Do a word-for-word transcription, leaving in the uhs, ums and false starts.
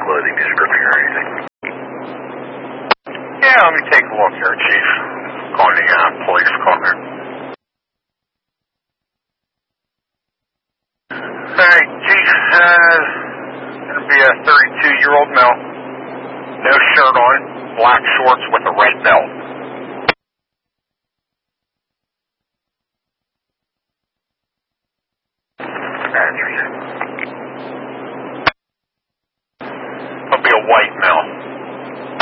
clothing description or anything? Yeah, let me take a look here, Chief. Calling the uh, police car here. Alright, Chief, uh, gonna be a thirty-two-year-old male. No shirt on, black shorts with a red belt. That's